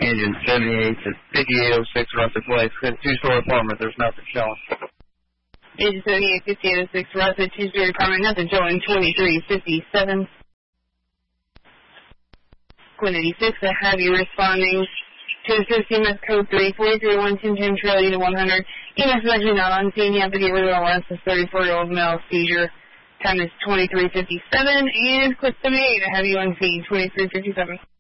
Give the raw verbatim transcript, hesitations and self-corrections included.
Engine seventy-eight to fifty-eight oh six Russet Place. Two-story apartment. There's nothing showing. Engine seventy-eight, fifty-eight oh six Russet, two-story apartment. Nothing showing. twenty-three fifty-seven. Quinn eighty-six, I have you responding to the C M S code three four three one ten ten Trail Unit one hundred. E M S is actually not on scene. You have to get rid of arrest. This thirty-four-year-old male seizure. Time is twenty-three fifty-seven. And Quinn seventy-eight, I have you on scene. twenty-three fifty-seven.